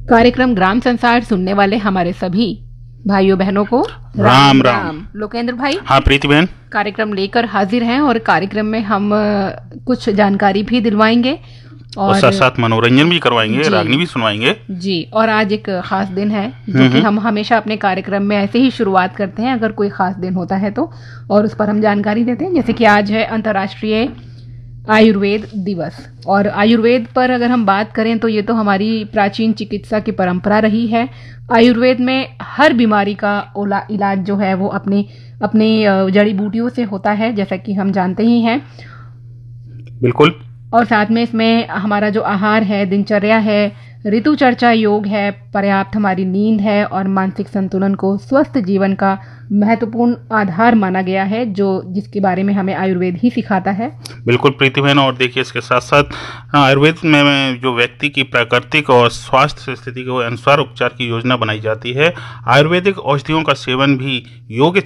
कार्यक्रम ग्राम संसार सुनने वाले हमारे सभी भाइयों बहनों को राम राम। लोकेंद्र भाई, हाँ प्रीति बहन, कार्यक्रम लेकर हाजिर हैं और कार्यक्रम में हम कुछ जानकारी भी दिलवाएंगे और साथ साथ मनोरंजन भी करवाएंगे, रागनी भी सुनवाएंगे जी। और आज एक खास दिन है जो कि हम हमेशा अपने कार्यक्रम में ऐसे ही शुरुआत करते हैं अगर कोई खास दिन होता है तो, और उस पर हम जानकारी देते हैं। जैसे कि आज है अंतर्राष्ट्रीय आयुर्वेद दिवस। और आयुर्वेद पर अगर हम बात करें तो ये तो हमारी प्राचीन चिकित्सा की परंपरा रही है। आयुर्वेद में हर बीमारी का इलाज जो है वो अपनी जड़ी बूटियों से होता है, जैसा कि हम जानते ही हैं। बिल्कुल। और साथ में इसमें हमारा जो आहार है, दिनचर्या है, ऋतु चर्चा, योग है, पर्याप्त हमारी नींद है और मानसिक संतुलन को स्वस्थ जीवन का महत्वपूर्ण आधार माना गया है, जिसके बारे में हमें आयुर्वेद ही सिखाता है। बिल्कुल प्रीति बहन। और देखिए इसके साथ साथ आयुर्वेद में जो व्यक्ति की प्राकृतिक और स्वास्थ्य स्थिति के अनुसार उपचार की योजना बनाई जाती है। आयुर्वेदिक औषधियों का सेवन भी योग